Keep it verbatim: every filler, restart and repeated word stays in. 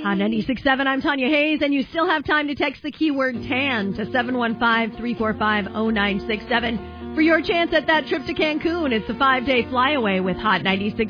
Hot ninety-six point seven, I'm Tanya Hayes, and you still have time to text the keyword tan to seven one five, three four five, zero nine six seven for your chance at that trip to Cancun. It's a five-day flyaway with Hot ninety-six.